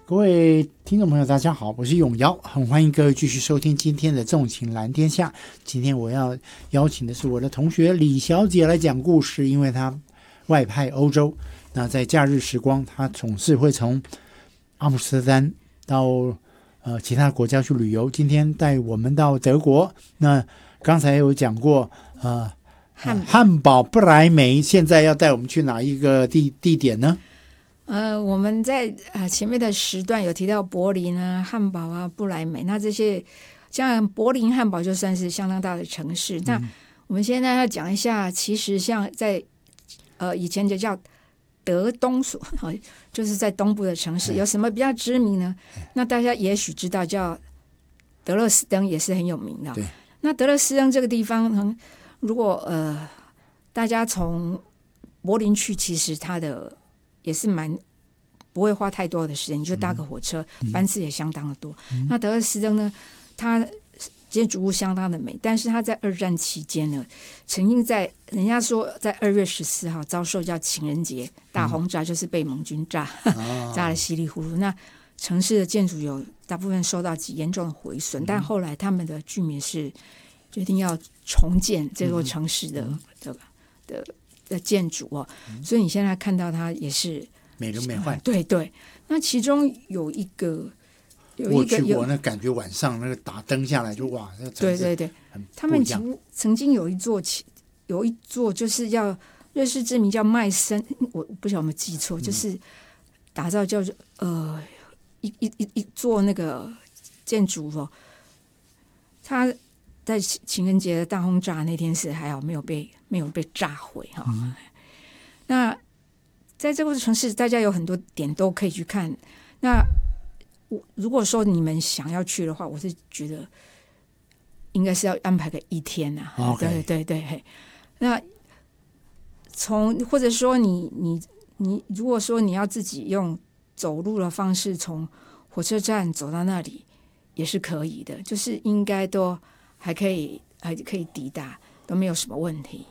各位听众朋友大家好，我是永尧，很欢迎各位继续收听今天的纵情蓝天下。今天我要邀请的是我的同学李小姐来讲故事，因为她外派欧洲，那在假日时光她总是会从阿姆斯特丹到其他国家去旅游，今天带我们到德国。那刚才有讲过汉堡不来梅，现在要带我们去哪一个地点呢？ 我们在前面的时段有提到柏林啊、汉堡啊、不来梅，那这些像柏林、汉堡就算是相当大的城市。那我们现在要讲一下，其实像在以前就叫德东所，就是在东部的城市，有什么比较知名呢？那大家也许知道叫德勒斯登，也是很有名的。那德勒斯登这个地方，如果大家从柏林去，其实它的也是不会花太多的时间，你就搭个火车，班次也相当的多。那德勒斯登呢，它建筑物相当的美，但是它在二战期间呢，曾经人家说在2月14号遭受叫情人节大轰炸，就是被盟军炸得稀里糊涂。那城市的建筑有大部分受到极严重的毁损，但后来他们的居民是决定要重建这座城市的建筑哦，所以你现在看到它也是美轮美奂。 对对，那其中有一个我去过，那感觉晚上那个打灯下来就哇，那对对对，他们曾经有一座就是叫瑞士知名叫麦森，我不晓得有没有记错，就是打造叫做一座那个建筑哦，它在情人节的大轰炸那天是还好没有被炸毁哈。那在这个城市，大家有很多点都可以去看。那如果说你们想要去的话，我是觉得应该是要安排个1天啊。对对对，那或者说你如果说你要自己用走路的方式从火车站走到那里，也是可以的，就是应该都还可以抵达，都没有什么问题。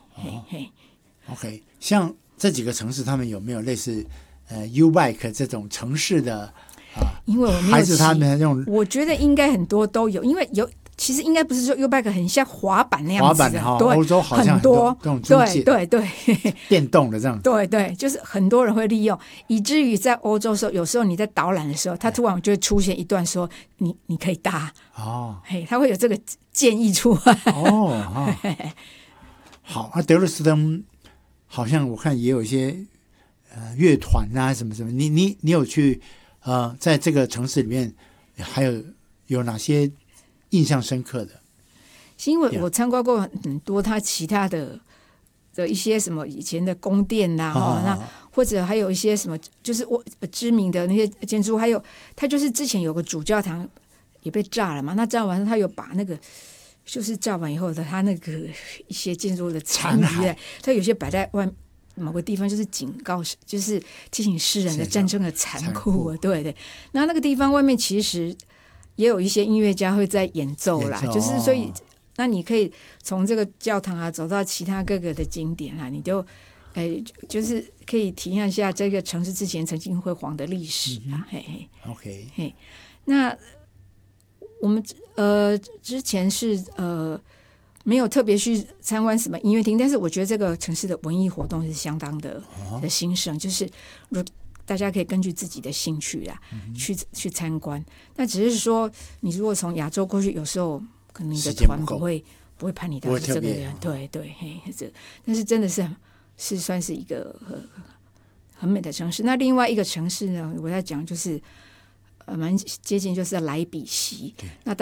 OK， 像这几个城市，他们有没有类似U-Bike 这种城市的因为我没有， 还是他们这种？ 我觉得应该很多都有，因为其实应该不是说 U-Bike 很像滑板那样子的， 对，欧洲好像很多这种租借， 对电动的这样， 对，就是很多人会利用，以至于在欧洲的时候，有时候你在导览的时候，它突然就会出现一段说你可以搭它会有这个建议出来好，德勒斯登好像我看也有一些乐团啊什么什么，你有去在这个城市里面还有哪些印象深刻的？ 是因为我参观过很多他其他的一些什么以前的宫殿那或者还有一些什么就是知名的那些建筑，还有他就是之前有个主教堂也被炸了嘛，那炸完他有把那个就是炸完以后的他那个一些建筑的残骸，他有些摆在某个地方，就是警告，就是提醒世人的战争的残酷。对，那个地方外面其实也有一些音乐家会在演奏啦，就是所以那你可以从这个教堂走到其他各个的景点你就就是可以体验一下这个城市之前曾经辉煌的历史 OK， 那我们之前是没有特别去参观什么音乐厅，但是我觉得这个城市的文艺活动是相当的兴盛，就是大家可以根据自己的兴趣去参观。那只是说，你如果从亚洲过去，有时候可能你的团不会派你到这个人，对，但是真的是算是一个很美的城市。那另外一个城市呢，我在讲就是蛮接近，就是莱比锡。那